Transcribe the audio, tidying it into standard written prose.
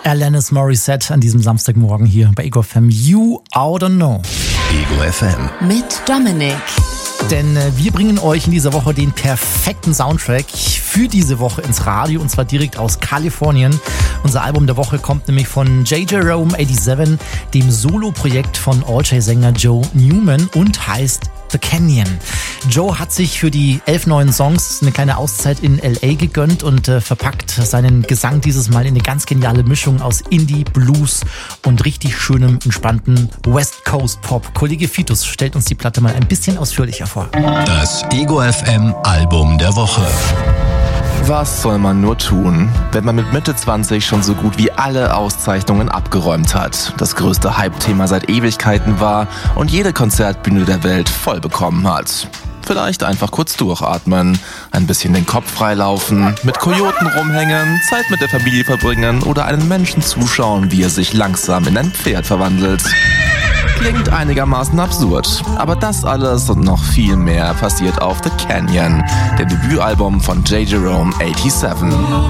Alanis Morissette an diesem Samstagmorgen hier bei Ego FM. You Oughta Know. Ego FM. Mit Dominik. Denn wir bringen euch in dieser Woche den perfekten Soundtrack für diese Woche ins Radio, und zwar direkt aus Kalifornien. Unser Album der Woche kommt nämlich von J. Jerome 87, dem Solo-Projekt von All-J-Sänger Joe Newman, und heißt The Canyon. Joe hat sich für die 11 neuen Songs eine kleine Auszeit in L.A. gegönnt und verpackt seinen Gesang dieses Mal in eine ganz geniale Mischung aus Indie, Blues und richtig schönem, entspannten West Coast Pop. Kollege Fitus stellt uns die Platte mal ein bisschen ausführlicher vor. Das Ego FM Album der Woche. Was soll man nur tun, wenn man mit Mitte 20 schon so gut wie alle Auszeichnungen abgeräumt hat, das größte Hype-Thema seit Ewigkeiten war und jede Konzertbühne der Welt voll bekommen hat? Vielleicht einfach kurz durchatmen, ein bisschen den Kopf freilaufen, mit Kojoten rumhängen, Zeit mit der Familie verbringen oder einem Menschen zuschauen, wie er sich langsam in ein Pferd verwandelt. Klingt einigermaßen absurd, aber das alles und noch viel mehr passiert auf The Canyon, dem Debütalbum von J. Jerome 87.